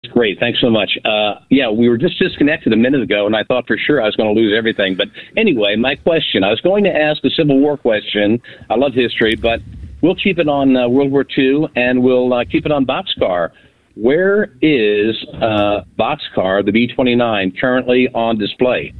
Great. Thanks so much. Yeah, we were just disconnected a minute ago, and I thought for sure I was going to lose everything. But anyway, my question, I was going to ask a Civil War question. I love history, but we'll keep it on World War II, and we'll keep it on Boxcar. Where is Boxcar, the B-29, currently on display?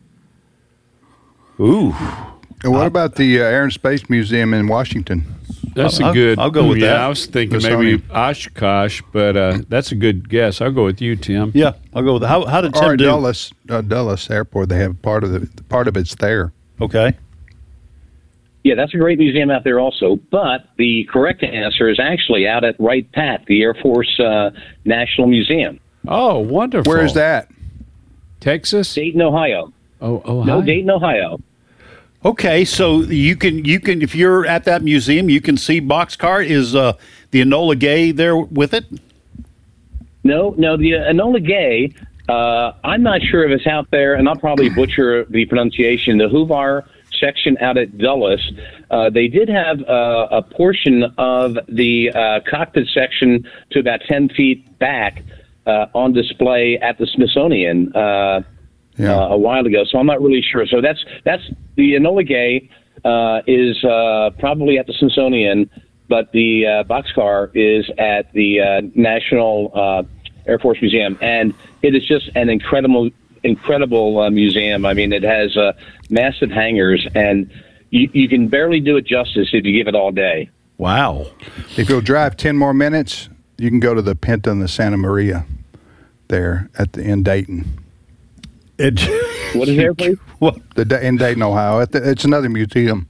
Ooh. And what about the Air and Space Museum in Washington? That's a good. I'll go with that. I was thinking maybe Oshkosh, but that's a good guess. I'll go with you, Tim. Yeah, I'll go with that. How did Tim or do? Dulles Airport. They have part of it's there. Okay. Yeah, that's a great museum out there also. But the correct answer is actually out at Wright-Patt, the Air Force National Museum. Oh, wonderful. Where is that? Texas? Dayton, Ohio. Oh, Ohio. No, Dayton, Ohio. Okay, so you can if you're at that museum, you can see Boxcar. Is the Enola Gay there with it? No, the Enola Gay, I'm not sure if it's out there, and I'll probably butcher the pronunciation. The Huvar section out at Dulles, they did have a portion of the cockpit section to about 10 feet back on display at the Smithsonian a while ago, so I'm not really sure. So that's the Enola Gay is probably at the Smithsonian, but the Boxcar is at the National Air Force Museum, and it is just an incredible museum. I mean, it has massive hangars, and you can barely do it justice if you give it all day. Wow. If you'll drive 10 more minutes, you can go to the Pinta and the Santa Maria there in Dayton. What is there, please? In Dayton, Ohio. It's another museum.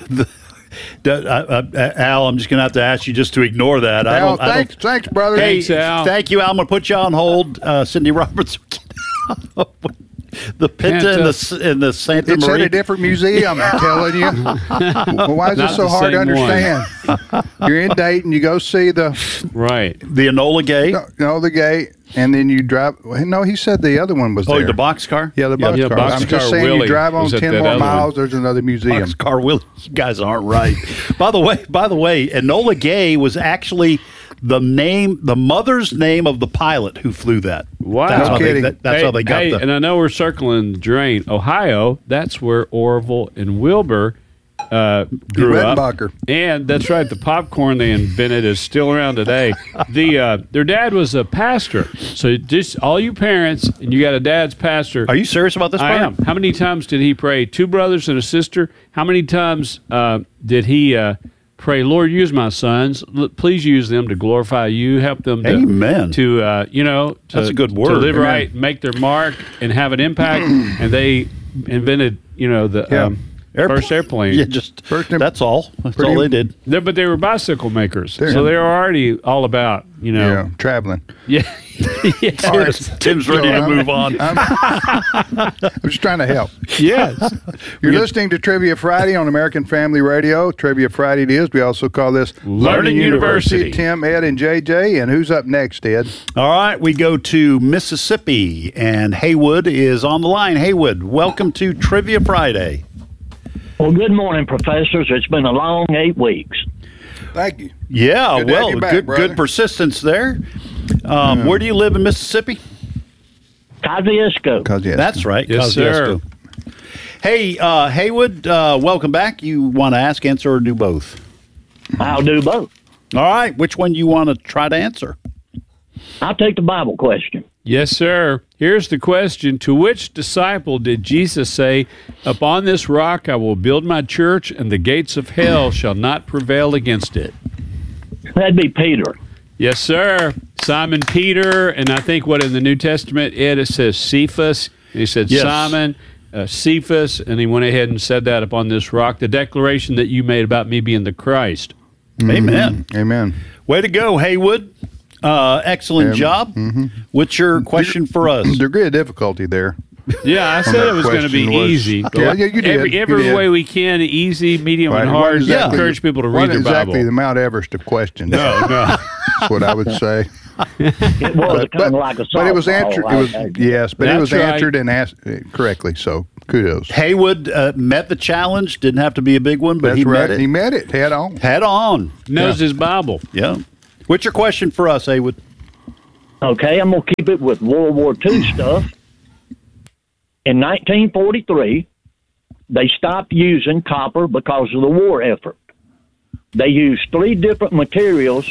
Al, I'm just going to have to ask you just to ignore that. Al, thanks, brother. Hey, Thanks, Al. Thank you, Al. I'm going to put you on hold. Cindy Roberts. The Pinta and the Santa It's Maria. at a different museum, I'm telling you. Well, why is it so hard to understand? You're in Dayton, you go see the Enola Gay. No, the Gay, and then you drive. No, he said the other one was there. Oh, the Boxcar? Yeah, the Boxcar. Boxcar I'm just saying, Willie you drive on was at 10 that more other miles, one. there's another museum. Boxcar Willie. You guys aren't right. By the way, Enola Gay was actually the mother's name of the pilot who flew that. Wow. That's how kidding. that's how they got the. And I know we're circling the drain. Ohio, that's where Orville and Wilbur grew up. Redenbacher. And that's right, the popcorn they invented is still around today. Their dad was a pastor. So just all you parents, and you got a dad's pastor. Are you serious about this I part? am. How many times did he pray? 2 brothers and a sister. How many times did he pray, Lord, use my sons. Please use them to glorify you. Help them to, Amen. to That's a good word. to live Amen. right, make their mark, and have an impact. And they invented, the first airplane. Yeah, that's all. That's all they did. But they were bicycle makers, so they were already all about, traveling. Yeah. Tim's ready to move on. I'm just trying to help. Yes. You're listening to Trivia Friday on American Family Radio. Trivia Friday it is. We also call this Learning University. Tim, Ed, and JJ. And who's up next, Ed? All right, we go to Mississippi, and Haywood is on the line. Haywood, welcome to Trivia Friday. Well, good morning, professors. It's been a long 8 weeks. Thank you. Yeah, Good to have you back, brother. good persistence there. Where do you live in Mississippi? Kosciuszko. That's right. Yes, sir. Hey, Haywood, welcome back. You want to ask, answer, or do both? I'll do both. All right. Which one do you want to try to answer? I'll take the Bible question. Yes, sir. Here's the question. To which disciple did Jesus say, upon this rock I will build my church, and the gates of hell shall not prevail against it? That'd be Peter. Yes, sir. Simon Peter, and I think what in the New Testament, Ed, it says Cephas. And he said Simon, Cephas, and he went ahead and said that upon this rock, the declaration that you made about me being the Christ. Amen. Amen. Way to go, Haywood. Excellent job. What's your question for us? Degree of difficulty there. Yeah, I said it was going to be easy. Yeah, you did. Every way we can, easy, medium, and hard. Encourage people to read their Bible. Exactly the Mount Everest of questions. No. That's what I would say. It was kind of like a softball. But it was answered. It was right. answered and asked correctly. So kudos. Haywood met the challenge. Didn't have to be a big one, but That's he right. met it. He met it head on. Head on. Knows his Bible. Yeah. What's your question for us, Haywood? Okay, I'm going to keep it with World War II stuff. In 1943, they stopped using copper because of the war effort. They used 3 different materials.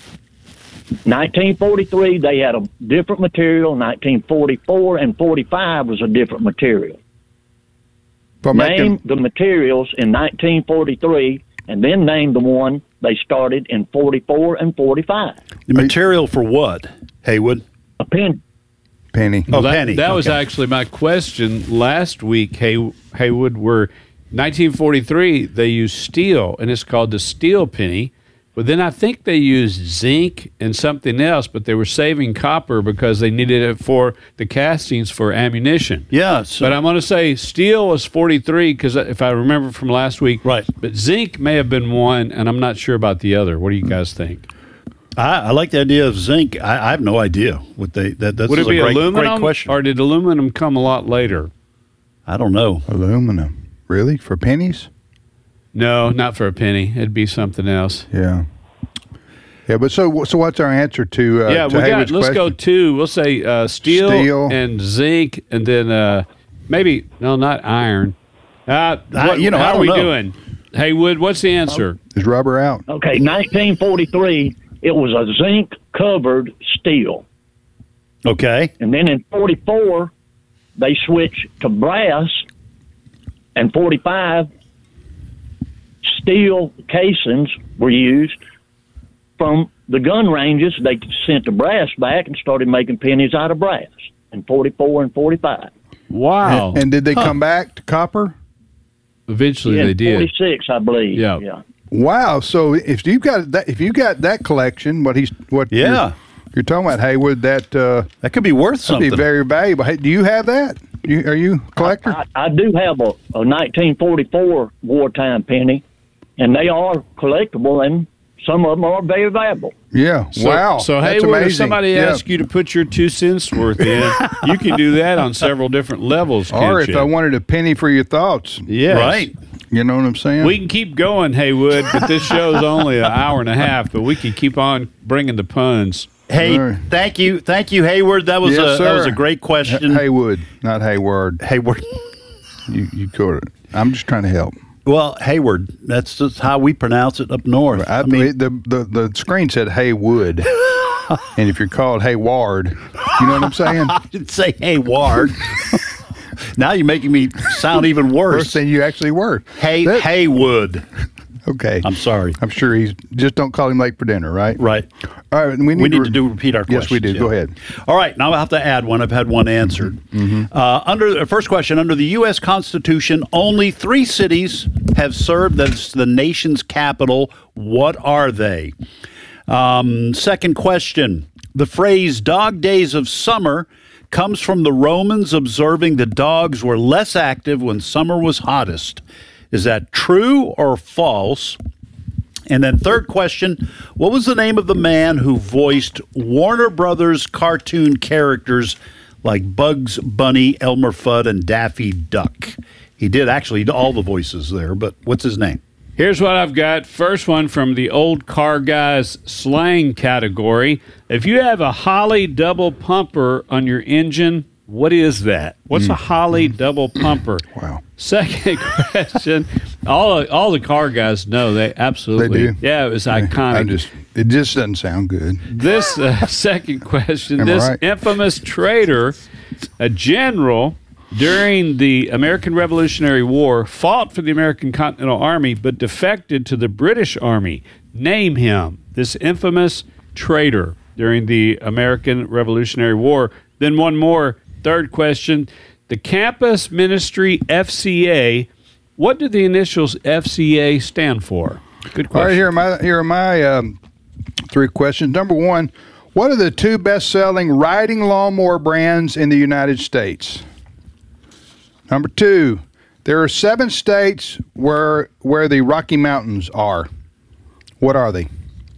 1943, they had a different material. 1944 and 45 was a different material. Name the materials in 1943, and then name the one they started in 44 and 45. The material for what, Haywood? A penny. Oh, penny. That was actually my question last week, Haywood, where 1943 they used steel, and it's called the steel penny. But then I think they used zinc and something else, but they were saving copper because they needed it for the castings for ammunition. Yeah. But I'm going to say steel was 43 because if I remember from last week. Right. But zinc may have been one, and I'm not sure about the other. What do you guys think? I like the idea of zinc. I have no idea what that's Would it be aluminum, great question. or did aluminum come a lot later? I don't know. Aluminum. Really? For pennies? No, not for a penny. It'd be something else. Yeah. Yeah, but so what's our answer to let's question? go 2. We'll say steel and zinc, and then maybe not iron. How are we doing? Haywood, what's the answer? Is rubber out? Okay, 1943, it was a zinc-covered steel. Okay. And then in 44, they switched to brass, and 45, steel casings were used. From the gun ranges, they sent the brass back and started making pennies out of brass in 44 and 45. Wow. And did they come back to copper? Eventually they did. 46, I believe. Yeah. Wow. So if you got that collection, what you're talking about, Haywood, that could be worth something. That'd be very valuable. Hey, do you have that? Are you a collector? I do have a 1944 wartime penny, and they are collectible, and some of them are very valuable. Yeah. Wow. So that's Haywood, amazing. if somebody asks you to put your 2 cents worth in, you can do that on several different levels, can't Or if you? I wanted a penny for your thoughts. Yes. Right. You know what I'm saying? We can keep going, Haywood, but this show's only an hour and a half, but we can keep on bringing the puns. Hey, Right. thank you, Haywood. That was that was a great question. Haywood, not Hayward. Hayward. You caught it. I'm just trying to help. Well, Hayward. That's just how we pronounce it up north. I mean, the screen said Haywood, and if you're called Hayward, you know what I'm saying? I didn't say Hayward. Now you're making me sound even worse. Worse than you actually were. Haywood. Okay. I'm sorry. I'm sure he's just don't call him late for dinner, right? Right. All right. We need to repeat our questions. Yes, we do. Yeah. Go ahead. All right. Now I have to add one. I've had one answered. Under the first question, under the U.S. Constitution, only 3 cities have served as the nation's capital. What are they? Second question, the phrase "dog days of summer" comes from the Romans observing the dogs were less active when summer was hottest. Is that true or false? And then third question, what was the name of the man who voiced Warner Brothers cartoon characters like Bugs Bunny, Elmer Fudd, and Daffy Duck? He did actually all the voices there, but what's his name? Here's what I've got. First one from the old car guys slang category. If you have a Holley double pumper on your engine, what is that? What's a Holley double pumper? Wow. Second question. All the car guys know. They absolutely. They do? Yeah, it was iconic. It just doesn't sound good. This second question. Am I This right? infamous traitor, a general during the American Revolutionary War, fought for the American Continental Army but defected to the British Army. Name him. This infamous traitor during the American Revolutionary War. Then one more. Third question. The Campus Ministry FCA, what do the initials FCA stand for? Good question. All right, here are my 3 questions. Number 1, what are the 2 best-selling riding lawnmower brands in the United States? Number 2, there are 7 states where the Rocky Mountains are. What are they?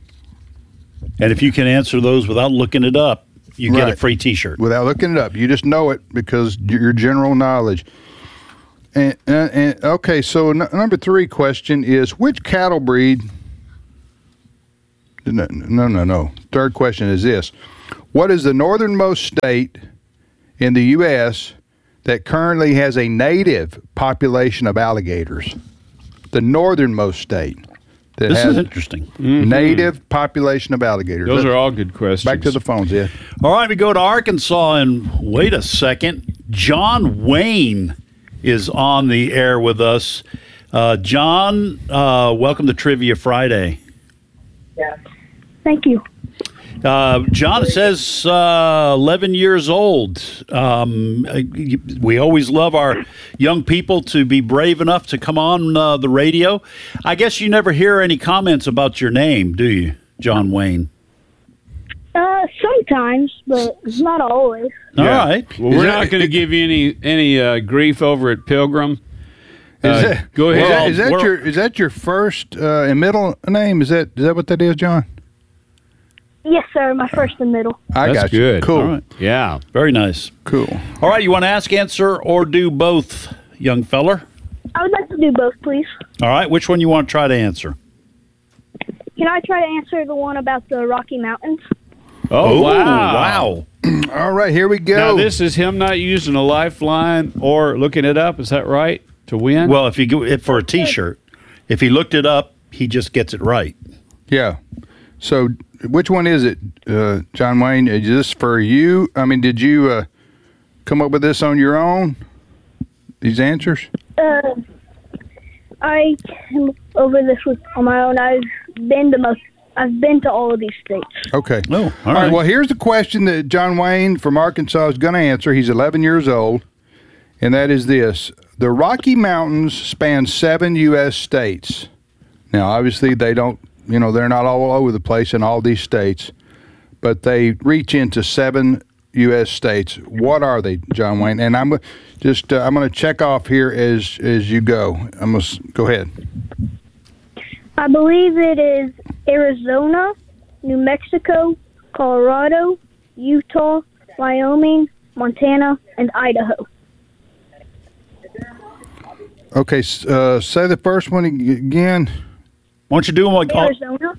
And if you can answer those without looking it up, you get a free T-shirt. Without looking it up. You just know it because your general knowledge. And okay, so number 3 question is, which cattle breed... No. Third question is this. What is the northernmost state in the U.S. that currently has a native population of alligators? The northernmost state that This has is interesting. native population of alligators. Those are all good questions. Back to the phones, yeah. All right, we go to Arkansas, and wait a second. John Wayne is on the air with us. John, welcome to Trivia Friday. Yeah. Thank you. John says 11 years old. We always love our young people to be brave enough to come on the radio. I guess you never hear any comments about your name, do you, John Wayne? Sometimes, but not always. All right. Well, we're not going to give you any grief over at Pilgrim. Go ahead. Is that your first and middle name? Is that what that is, John? Yes, sir. My first and middle. I That's got you. good. Cool. All right. Yeah. Very nice. Cool. All right. You want to ask, answer, or do both, young feller? I would like to do both, please. All right. Which one you want to try to answer? Can I try to answer the one about the Rocky Mountains? Oh, wow. All right, here we go. Now, this is him not using a lifeline or looking it up. Is that right? To win? Well, if you go it for a T-shirt, if he looked it up, he just gets it right. Yeah. So, which one is it, John Wayne? Is this for you? I mean, did you come up with this on your own? These answers? I came over this on my own. I've been to all of these states. Okay. Oh, all right. Well, here's the question that John Wayne from Arkansas is going to answer. He's 11 years old, and that is this. The Rocky Mountains span 7 U.S. states. Now, obviously, they don't, they're not all over the place in all these states, but they reach into 7 U.S. states. What are they, John Wayne? And I'm going to check off here as you go. Go ahead. I believe it is Arizona, New Mexico, Colorado, Utah, Wyoming, Montana, and Idaho. Okay, say the first one again. Why don't you do them like Arizona?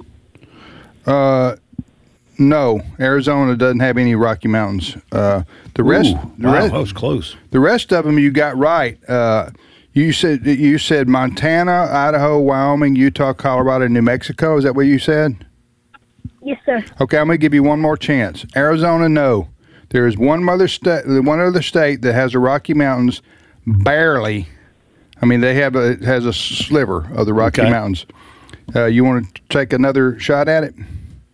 No, Arizona doesn't have any Rocky Mountains. The rest, that was close. The rest of them you got right. You said Montana, Idaho, Wyoming, Utah, Colorado, and New Mexico. Is that what you said? Yes, sir. Okay, I'm going to give you one more chance. Arizona, no. There is one other state that has the Rocky Mountains, barely. I mean, it has a sliver of the Rocky Mountains. You want to take another shot at it?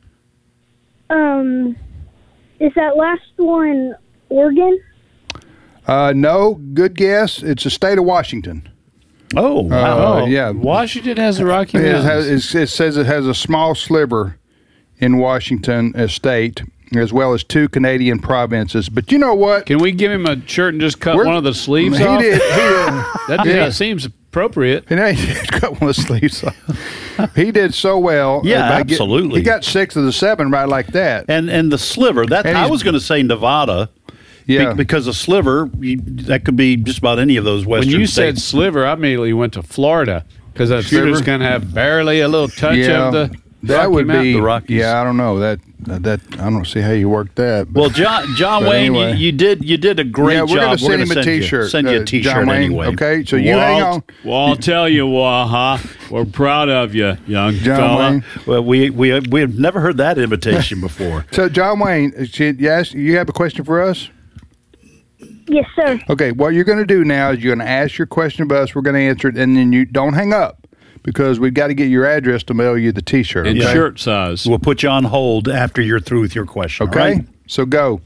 Is that last one Oregon? No, good guess. It's the state of Washington. Oh, wow. Yeah. Washington has the Rocky Mountains. It says it has a small sliver in Washington state, as well as 2 Canadian provinces. But you know what? Can we give him a shirt and just cut one of the sleeves off? He did. That seems appropriate. And he cut one of the sleeves off. He did so well. Yeah, absolutely. He got 6 of the 7 right like that. And the sliver, I was going to say Nevada. Yeah. Because a sliver, that could be just about any of those western When you states. said sliver, I immediately went to Florida because that sliver's going to have barely a little touch of the that Rocky would Mountain. be The Rockies. Yeah, I don't know that I don't see how you work that. Well, John Wayne, anyway. you did a great job. We're going to send him a T-shirt. Send you a T-shirt John Wayne, anyway. Okay, so you hang on. Well, I'll tell you what, we're proud of you, young John fella. Wayne. Well, we have never heard that invitation before. So, John Wayne, yes, you have a question for us? Yes, sir. Okay, what you're going to do now is you're going to ask your question of us. We're going to answer it, and then you don't hang up because we've got to get your address to mail you the T-shirt. And okay? shirt size. We'll put you on hold after you're through with your question. Okay, right? So go.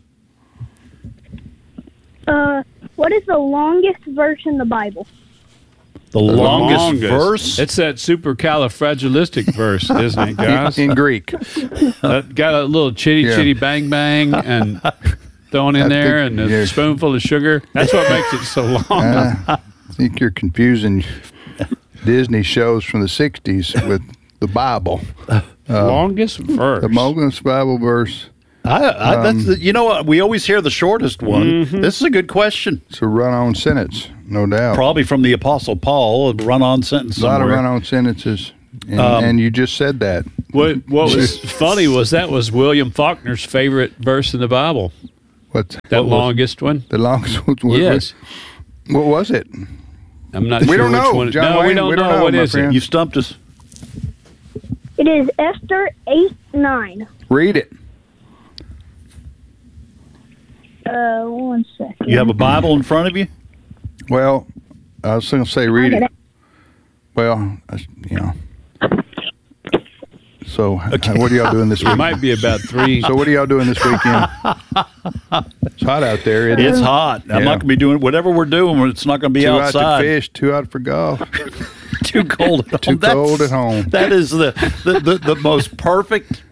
What is the longest verse in the Bible? The longest verse? It's that supercalifragilistic verse, isn't it, guys? In Greek. Got a little chitty bang bang and thrown in there and a spoonful of sugar. That's what makes it so long. I think you're confusing Disney shows from the 60s with the Bible. Longest verse. The longest Bible verse. You know what? We always hear the shortest one. Mm-hmm. This is a good question. It's a run-on sentence, no doubt. Probably from the Apostle Paul, a run-on sentence somewhere. A lot of run-on sentences and you just said that. What was funny was William Faulkner's favorite verse in the Bible. What's that longest one? The longest one? Yes. What was it? I'm not sure. We don't know. One. John no, Wayne, we don't know. What is it? You stumped us. It is Esther 8:9. Read it. 1 second. You have a Bible in front of you? Well, I was going to say read it. Well, So, what are y'all doing this weekend? It might be about 3. So, what are y'all doing this weekend? It's hot out there. Isn't It's it? hot. I'm not going to be doing whatever we're doing. It's not going to be 2 outside. out to fish, 2 out for golf. Too cold at home. Too cold at home. That is the most perfect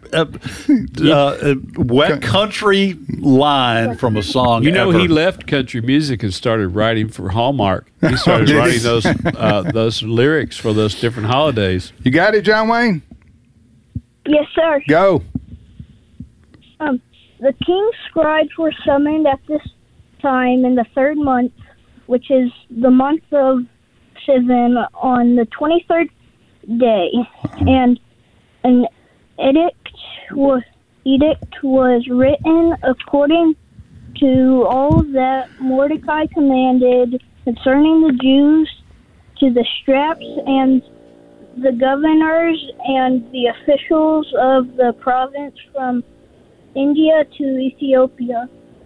wet country line from a song. You know, ever. he left country music and started writing for Hallmark. He started writing those lyrics for those different holidays. You got it, John Wayne? Yes, sir. Go. The king's scribes were summoned at this time in the 3rd month, which is the month of Sivan, on the 23rd day, and an edict was written according to all that Mordecai commanded concerning the Jews, to the straps and the governors and the officials of the province from India to Ethiopia.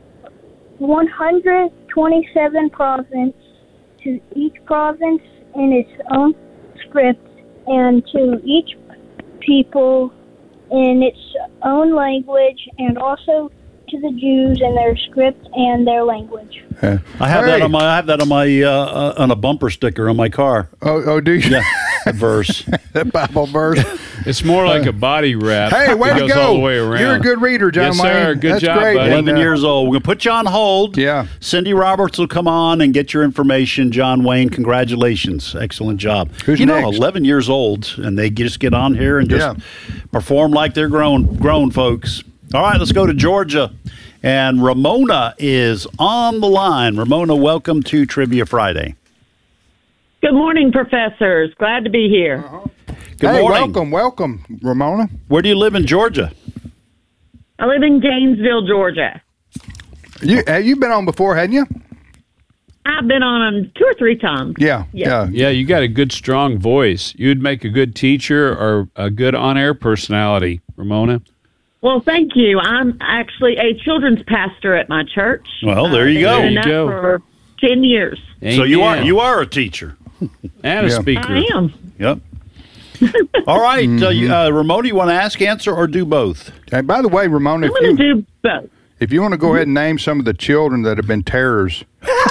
127 provinces, to each province in its own script, and to each people in its own language, and also to the Jews in their script and their language. I have that on my on a bumper sticker on my car. Oh, do you? Yeah, that verse. That Bible verse. It's more like a body wrap. Hey, way it to goes go! all the way around. You're a good reader, John Yes, sir. Wayne. Good That's job, great. buddy. 11 years old. We're going to put you on hold. Yeah. Cindy Roberts will come on and get your information. John Wayne, congratulations. Excellent job. Who's you know, next? 11 years old, and they just get on here and just perform like they're grown folks. All right, let's go to Georgia. And Ramona is on the line. Ramona, welcome to Trivia Friday. Good morning, professors. Glad to be here. Good morning. Welcome, Ramona. Where do you live in Georgia? I live in Gainesville, Georgia. You've been on before, hadn't you? I've been on them 2 or 3 times. Yeah. Yeah, you got a good, strong voice. You'd make a good teacher or a good on-air personality, Ramona. Well, thank you. I'm actually a children's pastor at my church. Well, there you go. Been doing that for 10 years. Amen. So you are a teacher. And a speaker. I am. Yep. All right. Ramona, you want to ask, answer, or do both? And by the way, Ramona, I'm going to do both. If you want to go ahead and name some of the children that have been terrors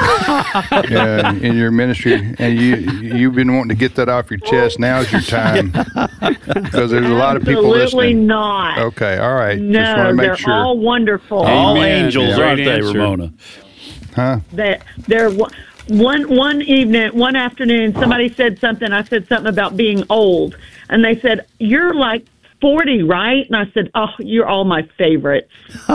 in your ministry, and you've been wanting to get that off your chest, now's your time. Because there's a lot of people listening. Absolutely not. Okay, all right. No, just want to make they're sure. all wonderful. All Amen. angels, Yeah. aren't Great they, answer. Ramona? Huh? They're one afternoon, somebody said something. I said something about being old, and they said, "You're like 40, right?" And I said, "Oh, you're all my favorites."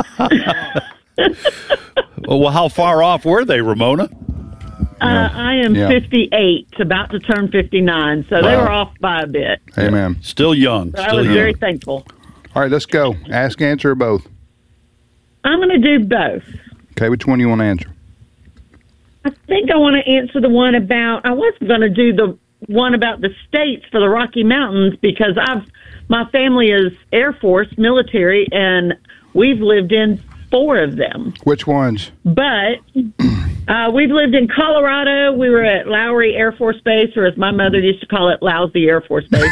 Well, how far off were they, Ramona? I am 58, about to turn 59, so they were off by a bit. Amen. Still young. But I was very thankful. All right, let's go. Ask, answer, or both. I'm going to do both. Okay, which one do you want to answer? I think I want to answer the one about, I was going to do the one about the states for the Rocky Mountains because my family is Air Force, military, and we've lived in 4 of them. Which ones? But we've lived in Colorado. We were at Lowry Air Force Base, or as my mother used to call it, Lousy Air Force Base.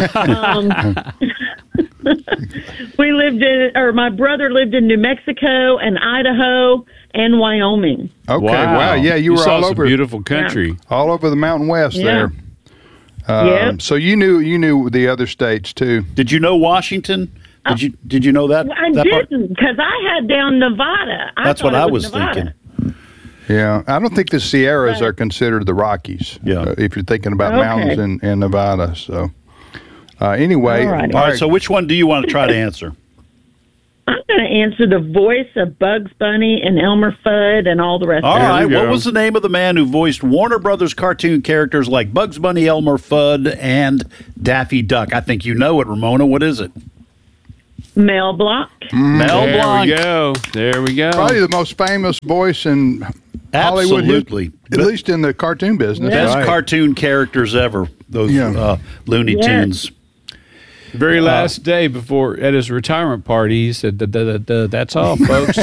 We lived in, or my brother lived in New Mexico and Idaho and Wyoming. Okay, wow. Yeah, you were saw all some over beautiful country. Yeah. All over the Mountain West there. Yep. So you knew the other states too. Did you know Washington? Did you know that? I didn't, because I had down Nevada. That's what I was thinking. Yeah, I don't think the Sierras are considered the Rockies. Yeah, if you're thinking about mountains in Nevada. So anyway, all right. So which one do you want to try to answer? I'm going to answer the voice of Bugs Bunny and Elmer Fudd and all the rest All of right, them. what was the name of the man who voiced Warner Brothers cartoon characters like Bugs Bunny, Elmer Fudd, and Daffy Duck? I think you know it, Ramona. What is it? Mel Blanc. Mel Blanc. There we go. Probably the most famous voice in Hollywood. Absolutely. At least in the cartoon business. Best cartoon characters ever, those Looney Tunes. Very last day before at his retirement party, he said, "That's all, folks."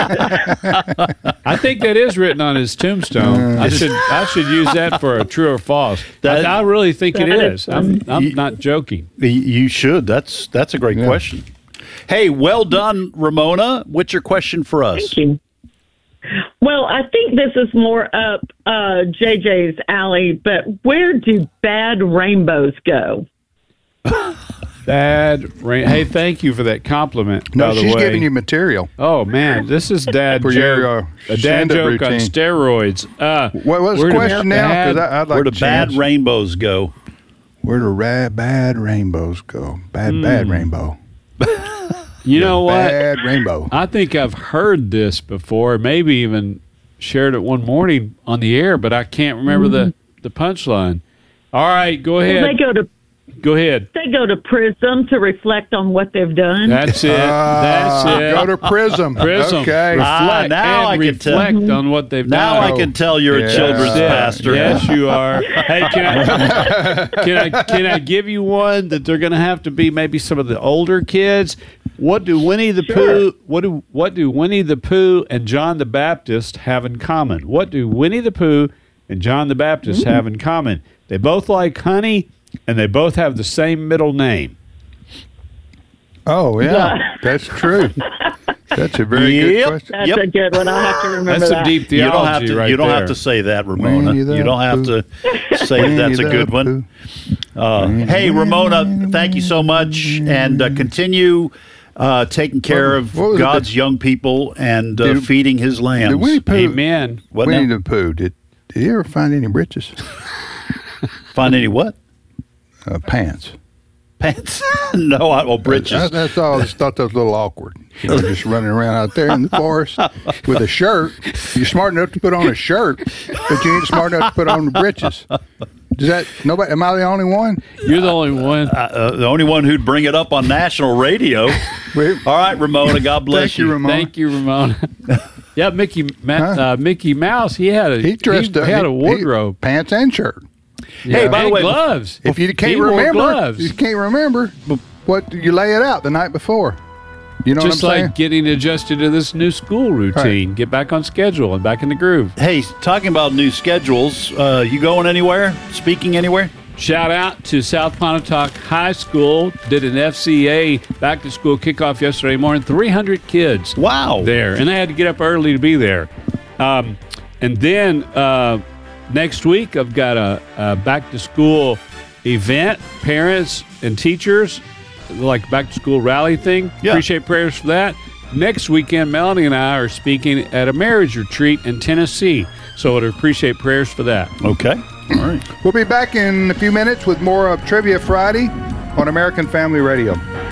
I think that is written on his tombstone. I should use that for a true or false. I really think it is. I'm not joking. You should. That's a great question. Hey, well done, Ramona. What's your question for us? Thank you. Well, I think this is more up JJ's alley, but where do bad rainbows go? Hey, thank you for that compliment. No, by the she's way. giving you material. Oh man, this is dad For joke. your, A dad stand-up joke on routine. steroids. What's the question now? 'Cause I'd like Where do to bad chance. rainbows go? Where do bad rainbows go? Bad rainbow. You know what? Bad rainbow. I think I've heard this before, maybe even shared it one morning on the air, but I can't remember the punchline. All right, go ahead. Well, Go ahead. they go to Prism to reflect on what they've done. That's it. That's it. Go to Prism. Prism. Okay. Reflect now and I can tell. reflect on what they've Now done. I can tell you're a children's pastor. Yes, you are. Hey, can I give you one that they're going to have to be maybe some of the older kids? What do Winnie the Pooh? What do Winnie the Pooh and John the Baptist have in common? What do Winnie the Pooh and John the Baptist have in common? They both like honey, and they both have the same middle name. Oh, yeah. That's true. That's a very good question. That's a good one. I'll have to remember That's that. some deep theology You don't right have to say that, Ramona. Winnie the You don't have to say that's a good one. Hey, Ramona, thank you so much, and continue taking care of What was God's young people and feeding His lambs. Did Winnie Pooh, Amen. What Winnie now? the Pooh, did he ever find any britches? Find any what? Pants. Pants? No, britches. That's all. I just thought that was a little awkward. You know, just running around out there in the forest with a shirt. You're smart enough to put on a shirt, but you ain't smart enough to put on the britches. Does that nobody? Am I the only one? You're the only one. The only one who'd bring it up on national radio. All right, Ramona. God bless Thank you, Ramona. Thank you, Ramona. Yeah, Mickey Mouse. He had a wardrobe, pants and shirt. Hey, by the and way, gloves. If you He can't wore remember, gloves. you can't remember. What you lay it out the night before. You know Just what I'm like saying? getting adjusted to this new school routine, get back on schedule and back in the groove. Hey, talking about new schedules, you going anywhere? Speaking anywhere? Shout out to South Pontotoc High School. Did an FCA back to school kickoff yesterday morning. 300 kids. Wow. There. And they had to get up early to be there. And then next week, I've got a back to school event. Parents and teachers, like back to school rally thing. Yeah. Appreciate prayers for that. Next weekend, Melanie and I are speaking at a marriage retreat in Tennessee. So I'd appreciate prayers for that. Okay. All right. We'll be back in a few minutes with more of Trivia Friday on American Family Radio.